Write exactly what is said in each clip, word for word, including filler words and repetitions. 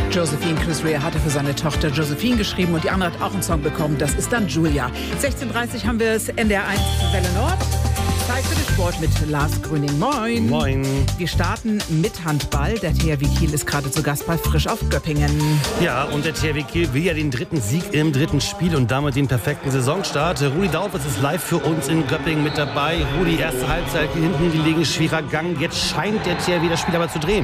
Josephine, Chris Rea hatte für seine Tochter Josephine geschrieben und die andere hat auch einen Song bekommen. Das ist dann Julia. sechzehn Uhr dreißig haben wir es N D R eins Welle Nord. Zeit für den Sport mit Lars Grüning. Moin. Moin. Wir starten mit Handball. Der T H W Kiel ist gerade zu Gast bei Frisch auf Göppingen. Ja, und der T H W Kiel will ja den dritten Sieg im dritten Spiel und damit den perfekten Saisonstart. Rudi Dautwitz ist live für uns in Göppingen mit dabei. Rudi, erste Halbzeit hinten gelegen, schwerer Gang. Jetzt scheint der T H W das Spiel aber zu drehen.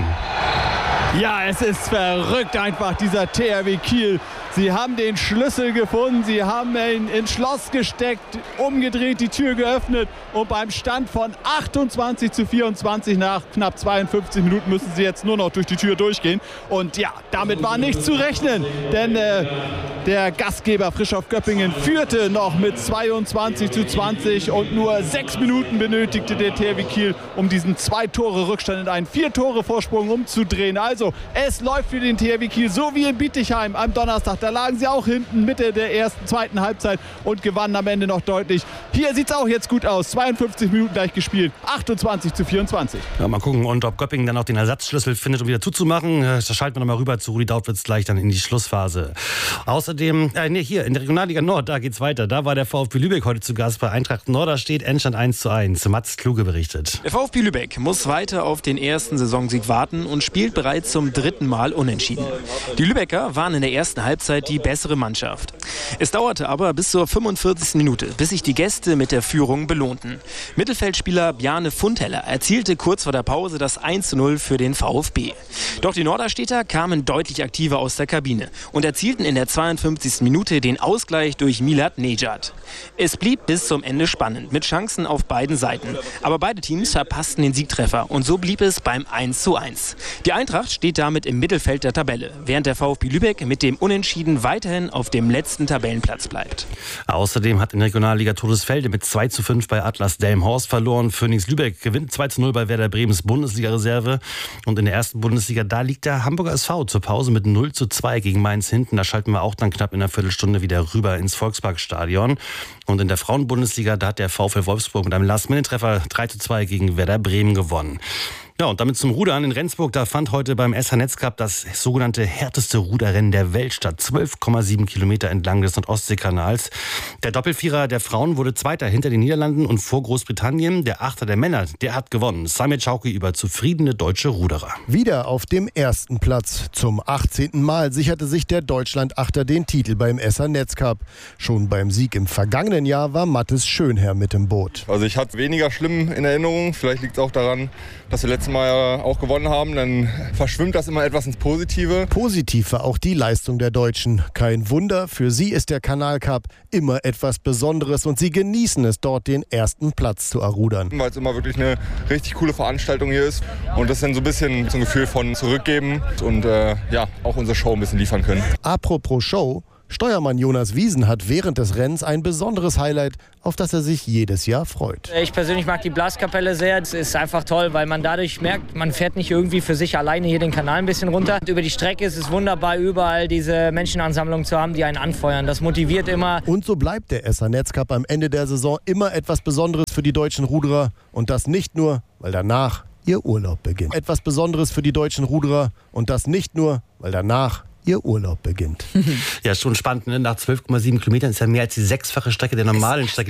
Ja, es ist verrückt einfach, dieser T H W Kiel. Sie haben den Schlüssel gefunden, sie haben ihn ins Schloss gesteckt, umgedreht, die Tür geöffnet und beim Stand von achtundzwanzig zu vierundzwanzig nach knapp zweiundfünfzig Minuten müssen sie jetzt nur noch durch die Tür durchgehen. Und ja, damit war nicht zu rechnen, denn äh, der Gastgeber Frisch auf Göppingen führte noch mit zweiundzwanzig zu zwanzig und nur sechs Minuten benötigte der T H W Kiel, um diesen zwei Tore Rückstand in einen vier Tore Vorsprung umzudrehen. Also es läuft für den T H W Kiel so wie in Bietigheim am Donnerstag. Da lagen sie auch hinten Mitte der ersten, zweiten Halbzeit und gewannen am Ende noch deutlich. Hier sieht es auch jetzt gut aus. zweiundfünfzig Minuten gleich gespielt. achtundzwanzig zu vierundzwanzig. Ja, mal gucken, und ob Göppingen dann auch den Ersatzschlüssel findet, um wieder zuzumachen. Da schalten wir nochmal rüber zu Rudi Dautwitz gleich dann in die Schlussphase. Außerdem, äh, nee, hier in der Regionalliga Nord, da geht's weiter. Da war der VfB Lübeck heute zu Gast bei Eintracht Norderstedt. Endstand eins zu eins. Mats Kluge berichtet. Der VfB Lübeck muss weiter auf den ersten Saisonsieg warten und spielt bereits zum dritten Mal unentschieden. Die Lübecker waren in der ersten Halbzeit die bessere Mannschaft. Es dauerte aber bis zur fünfundvierzigsten Minute, bis sich die Gäste mit der Führung belohnten. Mittelfeldspieler Bjarne Fundheller erzielte kurz vor der Pause das eins zu null für den VfB. Doch die Norderstädter kamen deutlich aktiver aus der Kabine und erzielten in der zweiundfünfzigsten Minute den Ausgleich durch Milad Nejad. Es blieb bis zum Ende spannend, mit Chancen auf beiden Seiten. Aber beide Teams verpassten den Siegtreffer und so blieb es beim eins zu eins. Die Eintracht steht damit im Mittelfeld der Tabelle, während der VfB Lübeck mit dem Unentschieden weiterhin auf dem letzten Tabellenplatz bleibt. Außerdem hat in der Regionalliga Todesfelde mit zwei zu fünf bei Atlas Delmenhorst verloren. Phoenix Lübeck gewinnt zwei zu null bei Werder Bremens Bundesliga-Reserve. Und in der ersten Bundesliga, da liegt der Hamburger S V zur Pause mit null zu zwei gegen Mainz hinten. Da schalten wir auch dann knapp in einer Viertelstunde wieder rüber ins Volksparkstadion. Und in der Frauenbundesliga, da hat der VfL Wolfsburg mit einem Last-Minute-Treffer drei zu zwei gegen Werder Bremen gewonnen. Ja, und damit zum Rudern in Rendsburg. Da fand heute beim S H-Netzcup das sogenannte härteste Ruderrennen der Welt statt. zwölf Komma sieben Kilometer entlang des Nordostseekanals. Der Doppelvierer der Frauen wurde Zweiter hinter den Niederlanden und vor Großbritannien. Der Achter der Männer, der hat gewonnen. Samir Chauki über zufriedene deutsche Ruderer. Wieder auf dem ersten Platz. Zum achtzehnten Mal sicherte sich der Deutschland-Achter den Titel beim S H-Netzcup. Schon beim Sieg im vergangenen Jahr war Mathis Schönherr mit im Boot. Also ich hatte weniger schlimm in Erinnerung. Vielleicht liegt es auch daran, dass wir letztes Mal auch gewonnen haben. Dann verschwimmt das immer etwas ins Positive. Positiv war auch die Leistung der Deutschen. Kein Wunder, für sie ist der Kanalcup immer etwas Besonderes und sie genießen es, dort den ersten Platz zu errudern. Weil es immer wirklich eine richtig coole Veranstaltung hier ist und das dann so ein bisschen so ein Gefühl von zurückgeben und äh, ja, auch unsere Show ein bisschen liefern können. Apropos Show, Steuermann Jonas Wiesen hat während des Rennens ein besonderes Highlight, auf das er sich jedes Jahr freut. Ich persönlich mag die Blaskapelle sehr. Es ist einfach toll, weil man dadurch merkt, man fährt nicht irgendwie für sich alleine hier den Kanal ein bisschen runter. Und über die Strecke ist es wunderbar, überall diese Menschenansammlung zu haben, die einen anfeuern. Das motiviert immer. Und so bleibt der S H-Netzcup am Ende der Saison immer etwas Besonderes für die deutschen Ruderer. Und das nicht nur, weil danach ihr Urlaub beginnt. Etwas Besonderes für die deutschen Ruderer. Und das nicht nur, weil danach ihr Urlaub beginnt. Ja, schon spannend, ne? Nach zwölf Komma sieben Kilometern ist ja mehr als die sechsfache Strecke der normalen Strecke.